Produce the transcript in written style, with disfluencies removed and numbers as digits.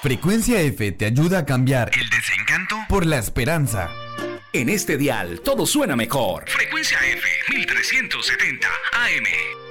Frecuencia F te ayuda a cambiar el desencanto por la esperanza. En este dial todo suena mejor. Frecuencia F 1370 AM.